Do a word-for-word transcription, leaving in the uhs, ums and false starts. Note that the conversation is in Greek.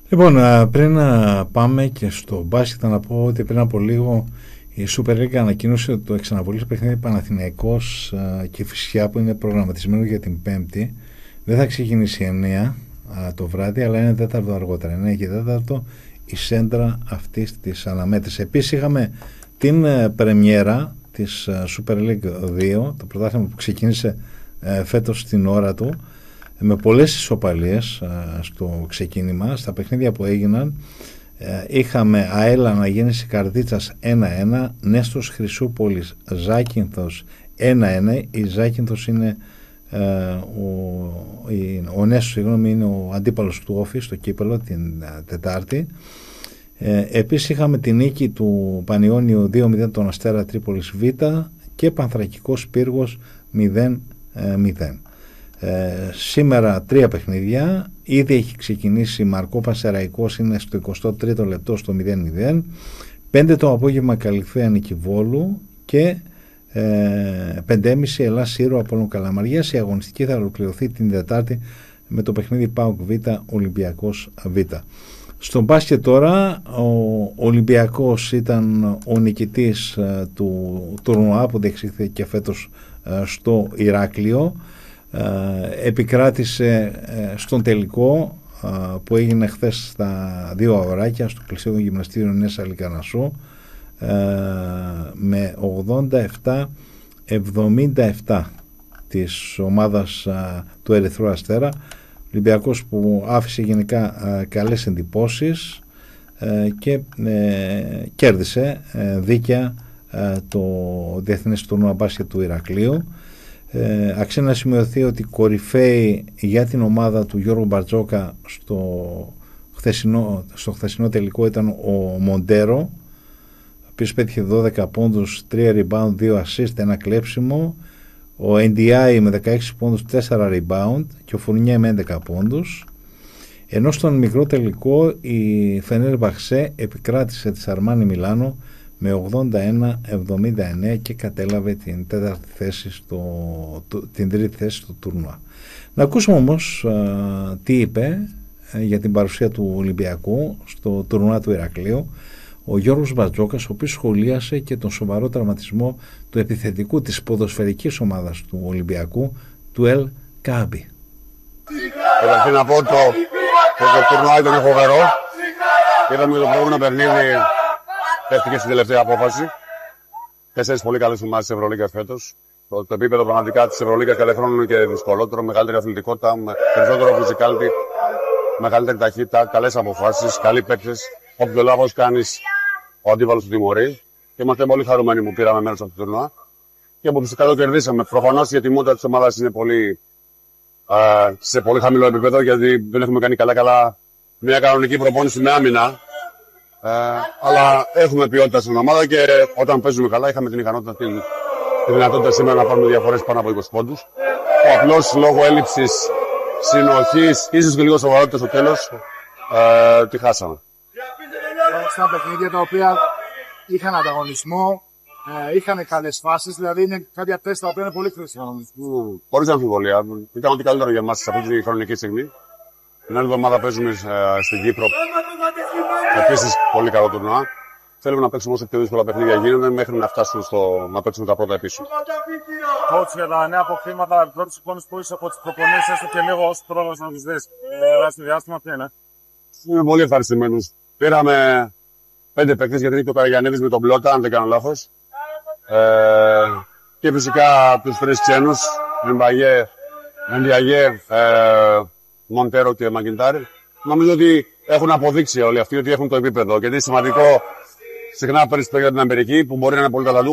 Λοιπόν, πριν να πάμε και στο μπάσκετ, να πω ότι πριν από λίγο η Super League ανακοίνωσε ότι το εξαναβολής παιχνίδι Παναθηναϊκός και Κηφισιά, που είναι προγραμματισμένο για την Πέμπτη, δεν θα ξεκινήσει εννιά το βράδυ, αλλά είναι τέταρτο αργότερα. εννιά και τέταρτο η σέντρα αυτής της αναμέτρησης. Επίσης είχαμε την πρεμιέρα της Super League δύο, το πρωτάθλημα που ξεκίνησε φέτος στην ώρα του, με πολλές ισοπαλίες στο ξεκίνημα. Στα παιχνίδια που έγιναν είχαμε ΑΕΛ Αναγέννηση Καρδίτσας ένα ένα, Νέστος Χρυσούπολης Ζάκυνθος ένα ένα. Η Ζάκυνθος είναι ε, ο, η, ο Νέστος συγγνώμη, είναι ο αντίπαλος του Όφη στο κύπελο την Τετάρτη. Ε, επίσης είχαμε την νίκη του Πανιώνιου δύο μηδέν τον Αστέρα Τρίπολης Β και Πανθρακικός Πύργος μηδέν μηδέν. Ε, σήμερα τρία παιχνίδια. Ήδη έχει ξεκινήσει Μαρκό Πασεραϊκός, είναι στο εικοστό τρίτο λεπτό στο μηδέν μηδέν. πέντε το απόγευμα Καλυθέα Νικηβόλου και ε, πέντε και μισή Ελλάς Σύρο Απόλλων Καλαμαριάς. Η αγωνιστική θα ολοκληρωθεί την Δετάρτη με το παιχνίδι ΠΑΟΚ Β Ολυμπιακός Β. Στον μπάσκετ τώρα, ο Ολυμπιακός ήταν ο νικητής ε, του τουρνουά που διεξήχθηκε και φέτος ε, στο Ηράκλειο. Ε, επικράτησε ε, στον τελικό ε, που έγινε χθες στα δύο αγοράκια στο Κλεισίδο Γυμναστήριο Νέας Αλικανασσού ε, με ογδόντα επτά εβδομήντα επτά της ομάδας ε, του Ερυθρού Αστέρα. Ολυμπιακός που άφησε γενικά ε, καλές εντυπώσεις ε, και ε, κέρδισε ε, δίκαια ε, το διεθνές τουρνουά μπάσκετ του Ηρακλείου. Ε, αξίζει να σημειωθεί ότι κορυφαίοι για την ομάδα του Γιώργου Μπαρτζόκα στο χθεσινό, στο χθεσινό τελικό ήταν ο Μοντέρο, ο οποίος πέτυχε δώδεκα πόντους, τρία rebound, δύο assist, ένα κλέψιμο. Ο Εν Ντι Άι με δεκαέξι πόντους, τέσσερα rebound και ο Φουρνιέ με έντεκα πόντους. Ενώ στον μικρό τελικό η Φενέρμπαχτσε επικράτησε τη Αρμάνι Μιλάνο με ογδόντα ένα εβδομήντα εννέα και κατέλαβε την τέταρτη θέση στο, το, την τρίτη θέση στο τουρνουά. Να ακούσουμε όμως α, τι είπε α, για την παρουσία του Ολυμπιακού στο τουρνουά του Ηρακλείου ο Γιώργος Μπαρτζόκας, ο οποίος σχολίασε και τον σοβαρό τραυματισμό του επιθετικού της ποδοσφαιρικής ομάδας του Ολυμπιακού, του Ελ Κάμπι. Καταρχήν να πω το, το, το τουρνουά ήταν φοβερό. Είδαμε το προηγούμενο παιχνίδι. Πέφτηκε στην τελευταία απόφαση. Τέσσερις πολύ καλές ομάδες της Ευρωλίγκας φέτος. Το, το επίπεδο πραγματικά της Ευρωλίγκας κάθε χρόνο είναι και δυσκολότερο. Μεγαλύτερη αθλητικότητα, με περισσότερο physicality, μεγαλύτερη ταχύτητα, καλές αποφάσεις, καλοί παίκτες. Όποιο λάθος κάνεις, ο αντίπαλος του τιμωρεί. Και είμαστε πολύ χαρούμενοι που πήραμε μέρος σε αυτό το τουρνουά. Και που φυσικά το κερδίσαμε. Προφανώς η ετοιμότητα της ομάδας είναι πολύ, α, σε πολύ χαμηλό επίπεδο, γιατί δεν έχουμε κάνει καλά-καλά μια κανονική προπόνηση με άμυνα. Ε, αλλά έχουμε ποιότητα στην ομάδα και όταν παίζουμε καλά είχαμε την ικανότητα, την, τη δυνατότητα σήμερα να πάρουμε διαφορές πάνω από είκοσι πόντους. Απλώς λόγω έλλειψης συνοχής, ίσως και λίγο σοβαρότητα στο τέλος, ε, τη χάσαμε. Στα παιχνίδια τα οποία είχαν ανταγωνισμό, ε, είχαν καλές φάσεις, δηλαδή είναι κάποια τεστ τα οποία είναι πολύ χρήσιμα. Mm, χωρίς αμφιβολία. Ήταν ό,τι καλύτερο για εμάς σε αυτή τη χρονική στιγμή. Την άλλη εβδομάδα παίζουμε ε, στην Κύπρο. Επίσης, πολύ καλό τουρνουά. Θέλουμε να παίξουμε όσο πιο δύσκολα παιχνίδια γίνονται μέχρι να φτάσουμε στο, να παίξουμε τα πρώτα επίσημα. Coach, για τα νέα αποκτήματα, πρώτες εικόνες που είσαι από τις προπονήσεις, έστω και λίγο ως πρόεδρος να τους δεις. Ε, διάστημα ποιο είναι. Είμαι πολύ ευχαριστημένος. Πήραμε πέντε παίκτες γιατί είναι ο Καραγιαννίδης με τον Πλότα, αν δεν κάνω λάθος. Ε, και φυσικά τους τρεις ξένους, Ριμπαγέ, Ενδιαγέ, ε, Μοντέρο και Μαγκιντάρη. Νομίζω ότι έχουν αποδείξει όλοι αυτοί ότι έχουν το επίπεδο. Γιατί είναι σημαντικό συχνά παίρνεις παιδιά από την Αμερική που μπορεί να είναι πολύ καλά